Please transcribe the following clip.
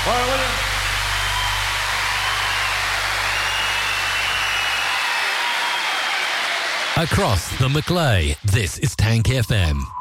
right, William. Across the Maclay, this is Tank FM.